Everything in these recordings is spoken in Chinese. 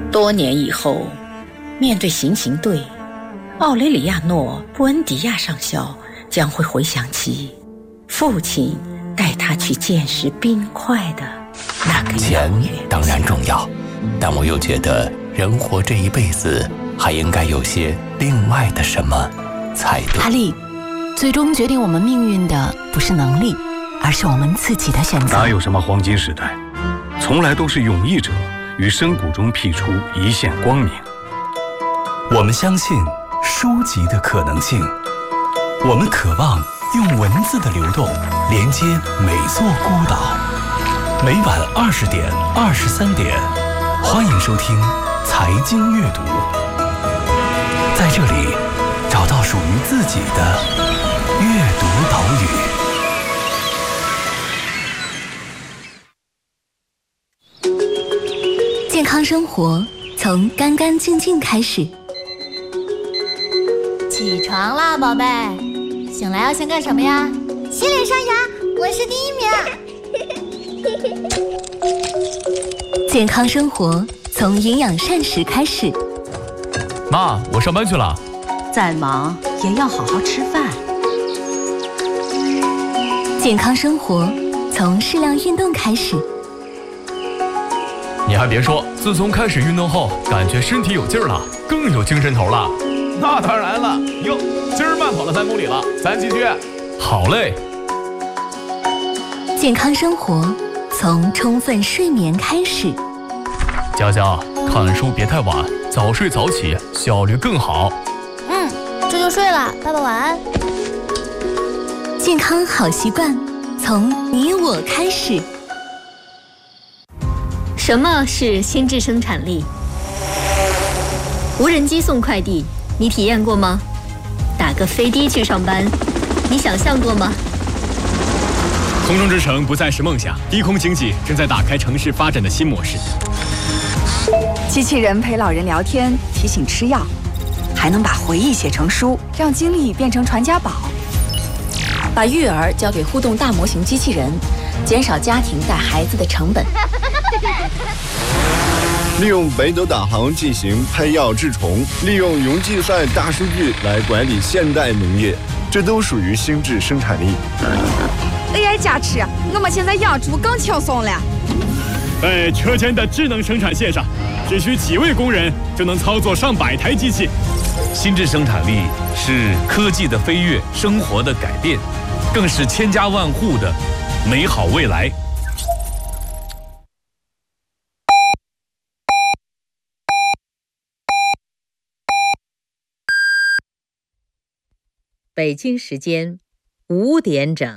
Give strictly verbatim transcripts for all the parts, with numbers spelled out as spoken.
多年以后，面对行刑队，奥雷里亚诺·布恩迪亚上校将会回想起父亲带他去见识冰块的那个遥远。 钱当然重要，但我又觉得人活这一辈子还应该有些另外的什么才对。 阿丽，最终决定我们命运的不是能力，而是我们自己的选择。 哪有什么黄金时代，从来都是勇毅者于深谷中辟出一线光明。 我们相信书籍的可能性，我们渴望用文字的流动连接每座孤岛。每晚二十点、二十三点，欢迎收听财经阅读，在这里找到属于自己的阅读岛屿。健康生活从干干净净开始。 起床啦，宝贝！醒来要先干什么呀？ 洗脸刷牙，我是第一名。健康生活从营养膳食开始。 妈，我上班去了。 再忙也要好好吃饭。 健康生活从适量运动开始。 你还别说，自从开始运动后，感觉身体有劲儿了，更有精神头了。 那当然了，哟，今儿慢跑了三公里了，咱继续。 好嘞。 健康生活从充分睡眠开始。 佳佳，看书别太晚，早睡早起，效率更好。 嗯，这就睡了，爸爸晚安。 健康好习惯从你我开始。 什么是心智生产力？无人机送快递，你体验过吗？打个飞的去上班，你想象过吗？ 空中之城不再是梦想，低空经济正在打开城市发展的新模式。 机器人陪老人聊天，提醒吃药，还能把回忆写成书，让经历变成传家宝。 把育儿交给互动大模型机器人，减少家庭带孩子的成本。 利用北斗导航进行配药治虫，利用云计算大数据来管理现代农业，这都属于心智生产力。 A I 加持，我们现在养猪更轻松了。 在车间的智能生产线上，只需几位工人就能操作上百台机器。 心智生产力是科技的飞跃，生活的改变，更是千家万户的美好未来。 北京时间五点整。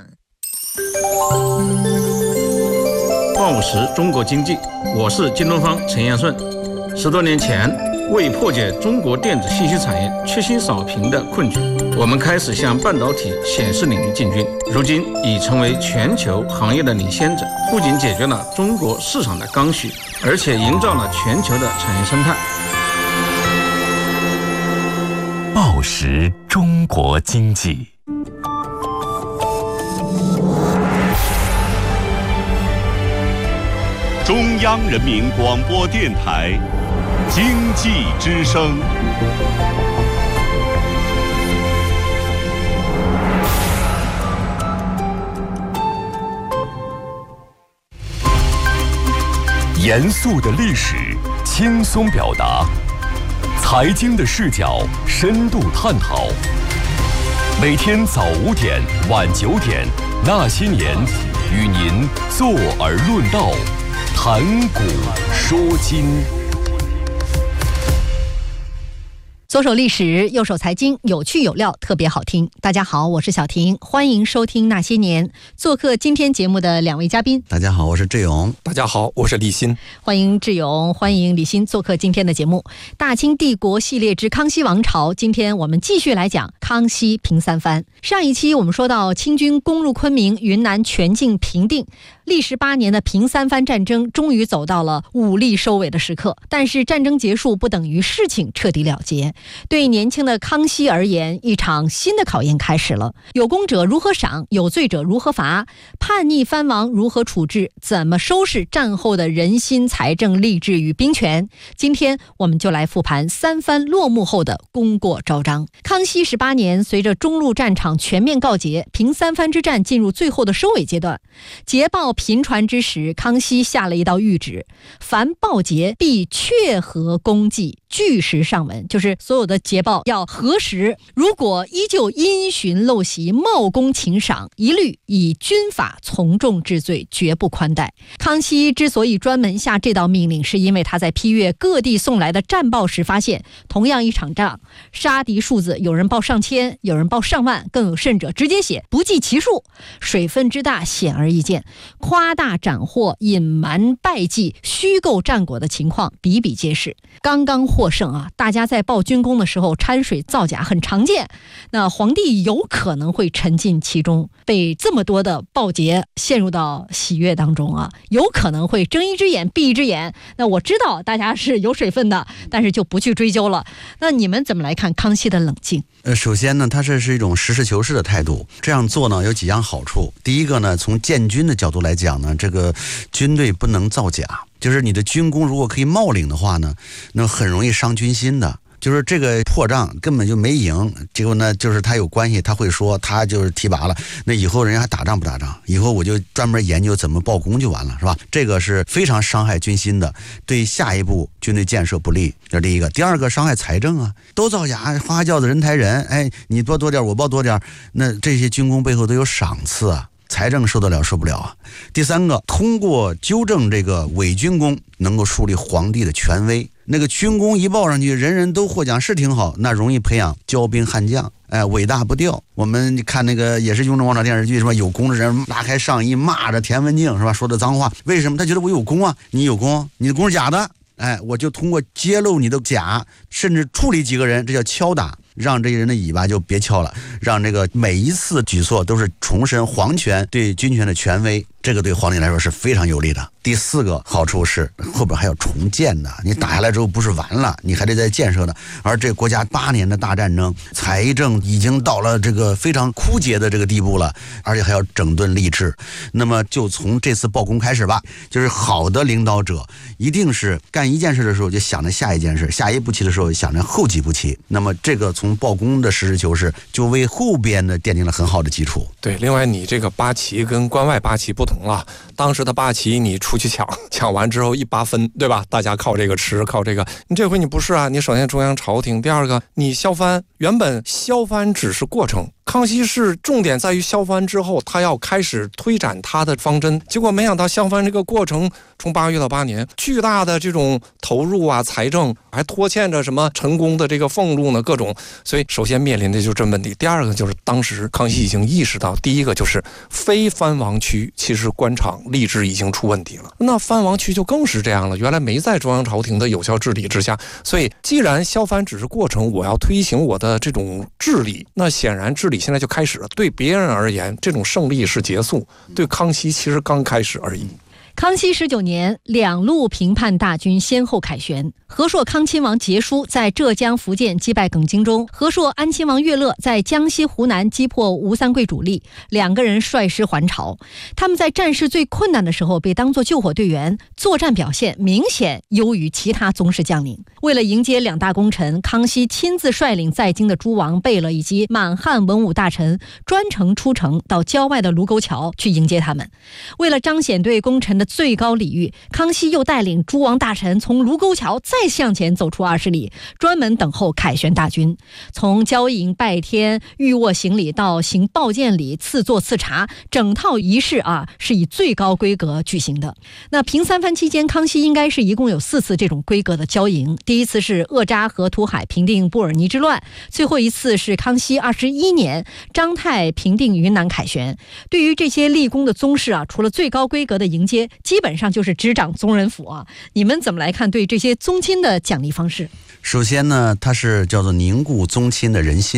报时中国经济，我是京东方陈彦顺。十多年前，为破解中国电子信息产业缺芯少屏的困局，我们开始向半导体显示领域进军。如今已成为全球行业的领先者，不仅解决了中国市场的刚需，而且营造了全球的产业生态。 报时中国经济。 中央人民广播电台经济之声。 严肃的历史，轻松表达；财经的视角，深度探讨。每天早五点、晚九点，那些年，与您坐而论道，谈古说今。 左手历史，右手财经，有趣有料，特别好听。大家好，我是小婷，欢迎收听那些年。做客今天节目的两位嘉宾， 大家好，我是志勇。 大家好，我是李欣。 欢迎志勇，欢迎李欣做客今天的节目。大清帝国系列之康熙王朝，今天我们继续来讲康熙平三藩。上一期我们说到清军攻入昆明，云南全境平定。 历时八年的平三藩战争终于走到了武力收尾的时刻，但是战争结束不等于事情彻底了结。对年轻的康熙而言，一场新的考验开始了。有功者如何赏，有罪者如何罚，叛逆藩王如何处置，怎么收拾战后的人心、财政、吏治与兵权。今天我们就来复盘三藩落幕后的功过昭彰。康熙十八年，随着中路战场全面告捷，平三藩之战进入最后的收尾阶段。捷报频传之时，康熙下了一道谕旨：凡报捷必确核公祭，据实上文，就是所有的捷报要核实，如果依旧因循陋习、冒功请赏，一律以军法从重治罪，绝不宽待。康熙之所以专门下这道命令，是因为他在批阅各地送来的战报时发现，同样一场仗，杀敌数字有人报上千，有人报上万，更有甚者直接写不计其数，水分之大显而易见，夸大斩获、隐瞒败绩、虚构战果的情况比比皆是。刚刚获胜啊，大家在报军功的时候掺水造假很常见，那皇帝有可能会沉浸其中，被这么多的报捷陷入到喜悦当中啊，有可能会睁一只眼闭一只眼。那我知道大家是有水分的，但是就不去追究了。那你们怎么来看康熙的冷静？ 呃，首先呢，他这是一种实事求是的态度。这样做呢，有几样好处。第一个呢，从建军的角度来讲呢，这个军队不能造假，就是你的军功如果可以冒领的话呢，那很容易伤军心的。就是这个破仗根本就没赢，结果呢，就是他有关系，他会说他就是提拔了，那以后人家还打仗不打仗？以后我就专门研究怎么报功就完了，是吧？这个是非常伤害军心的，对下一步军队建设不利。这是第一个。第二个，伤害财政啊，都造假，花轿子人抬人，哎，你报多点，我报多点，那这些军功背后都有赏赐啊。财政受得了受不了啊！第三个，通过纠正这个伪军功，能够树立皇帝的权威。那个军功一报上去，人人都获奖是挺好，那容易培养骄兵悍将，哎，伟大不掉。我们看那个也是雍正王朝电视剧，是吧？有功的人拉开上衣骂着田文镜，是吧？说的脏话，为什么？他觉得我有功啊，你有功，你的功是假的，哎，我就通过揭露你的假，甚至处理几个人，这叫敲打。让这些人的尾巴就别敲了，让这个每一次举措都是重申皇权对军权的权威，这个对皇帝来说是非常有利的。第四个好处是后边还要重建的，你打下来之后不是完了，你还得再建设的。而这国家八年的大战争，财政已经到了这个非常枯竭的这个地步了，而且还要整顿吏治。那么就从这次报功开始吧，就是好的领导者一定是干一件事的时候就想着下一件事，下一步棋的时候想着后几步棋。那么这个从报功的实事求是，就为后边的奠定了很好的基础。 对，另外你这个八旗跟关外八旗不同了，当时的八旗你出去抢，抢完之后一八分，对吧？大家靠这个吃，靠这个。你这回你不是啊，你首先中央朝廷，第二个你削藩，原本削藩只是过程。康熙是重点在于削藩之后，他要开始推展他的方针，结果没想到削藩这个过程从八月到八年，巨大的这种投入啊，财政还拖欠着什么成功的这个俸禄呢，各种。所以首先面临的就是这问题，第二个就是当时康熙已经意识到，第一个就是非藩王区其实官场吏治已经出问题了，那藩王区就更是这样了，原来没在中央朝廷的有效治理之下，所以既然削藩只是过程，我要推行我的这种治理，那显然治理现在就开始了。对别人而言，这种胜利是结束，对康熙其实刚开始而已。 康熙十九年，两路平叛大军先后凯旋。和硕康亲王杰书在浙江、福建击败耿精忠，和硕安亲王岳乐在江西、湖南击破吴三桂主力，两个人率师还朝。他们在战事最困难的时候被当作救火队员，作战表现明显优于其他宗室将领。为了迎接两大功臣，康熙亲自率领在京的诸王、贝勒以及满汉文武大臣专程出城到郊外的卢沟桥去迎接他们。为了彰显对功臣的最高礼遇，康熙又带领诸王大臣从卢沟桥再向前走出二十里，专门等候凯旋大军。从交迎拜天、御卧行礼到行抱剑礼、赐座赐茶，整套仪式啊是以最高规格举行的。那平三藩期间，康熙应该是一共有四次这种规格的交迎。第一次是鄂扎河图海平定布尔尼之乱，最后一次是康熙二十一年章太平定云南凯旋。对于这些立功的宗室啊，除了最高规格的迎接，基本上就是执掌宗人府啊。你们怎么来看对这些宗亲的奖励方式？ 首先呢，它是叫做凝固宗亲的人心。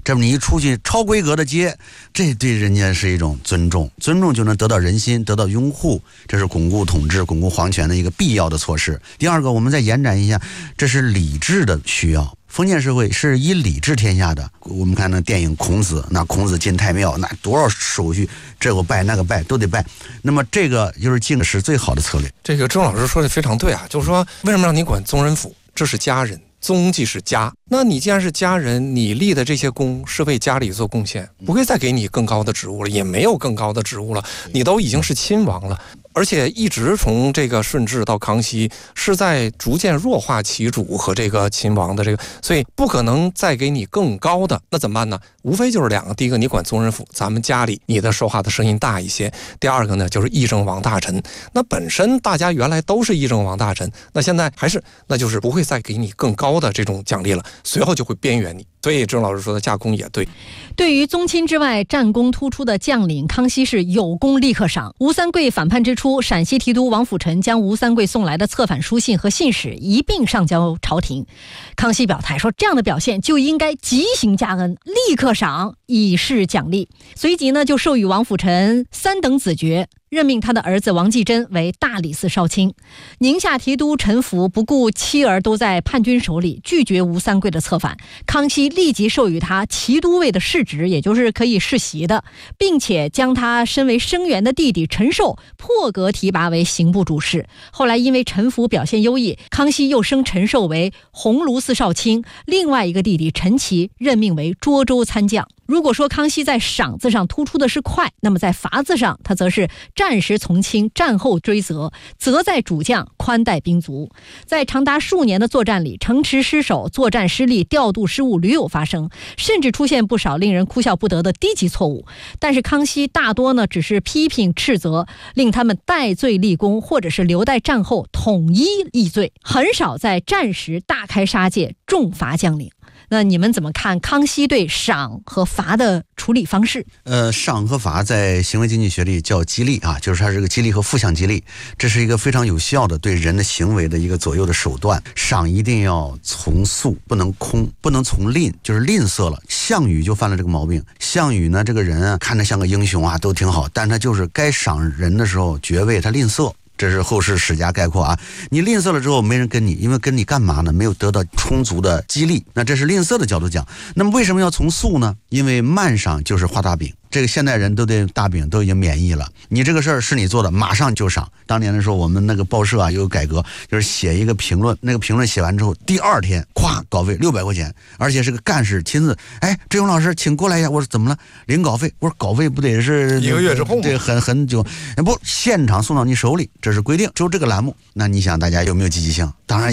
这么你一出去超规格的接，这对人家是一种尊重，尊重就能得到人心，得到拥护，这是巩固统治、巩固皇权的一个必要的措施。第二个，我们再延展一下，这是礼制的需要。封建社会是以礼治天下的。我们看那电影孔子，那孔子进太庙，那多少手续，这个拜那个拜都得拜。那么这个就是敬是最好的策略。 这个郑老师说的非常对啊，就是说为什么让你管宗人府？这是家人。宗即是家，那你既然是家人，你立的这些功是为家里做贡献，不会再给你更高的职务了，也没有更高的职务了，你都已经是亲王了。而且一直从这个顺治到康熙是在逐渐弱化旗主和这个亲王的这个，所以不可能再给你更高的。那怎么办呢？无非就是两个，第一个你管宗人府，咱们家里你的说话的声音大一些；第二个呢就是议政王大臣。那本身大家原来都是议政王大臣，那现在还是那就是不会再给你更高的这种奖励了，随后就会边缘你。所以郑老师说的架空也对。 对于宗亲之外战功突出的将领，康熙是有功立刻赏。吴三桂反叛之初，陕西提督王辅臣将吴三桂送来的策反书信和信使一并上交朝廷。康熙表态说，这样的表现就应该即行加恩，立刻赏，以示奖励。随即呢，就授予王辅臣三等子爵，任命他的儿子王继珍为大理寺少卿。宁夏提督陈福不顾妻儿都在叛军手里，拒绝吴三桂的策反。康熙立即授予他骑都尉的世职，也就是可以世袭的，并且将他身为生源的弟弟陈寿破格提拔为刑部主事。后来因为陈福表现优异，康熙又升陈寿为鸿胪寺少卿，另外一个弟弟陈琦任命为涿州参将。如果说康熙在赏字上突出的是快，那么在罚字上他则是战时从轻，战后追责，责在主将，宽待兵卒。在长达数年的作战里，城池失守，作战失利，调度失误屡有发生，甚至出现不少令人哭笑不得的低级错误。但是康熙大多呢只是批评斥责，令他们戴罪立功，或者是留待战后统一议罪，很少在战时大开杀戒，重罚将领。那你们怎么看康熙对赏和罚的处理方式？ 呃，赏和罚在行为经济学里叫激励啊，就是它是个激励和负向激励，这是一个非常有效的对人的行为的一个左右的手段。赏一定要从速，不能空，不能从吝，就是吝啬了。项羽就犯了这个毛病。项羽呢，这个人啊，看着像个英雄啊，都挺好，但他就是该赏人的时候爵位他吝啬。这是后世史家概括啊，你吝啬了之后没人跟你，因为跟你干嘛呢？没有得到充足的激励，那这是吝啬的角度讲。那么为什么要从速呢？因为慢赏就是画大饼，这个现代人都对大饼都已经免疫了。你这个事儿是你做的，马上就赏。当年的时候，我们那个报社啊有改革，就是写一个评论，那个评论写完之后，第二天咵稿费六百块钱，而且是个干事亲自，哎，志勇老师请过来一下。我说怎么了？领稿费。我说稿费不得是一个月之后吗？ 对，很很久，不现场送到你手里，这是规定。就这个栏目，那你想大家有没有积极性？当然。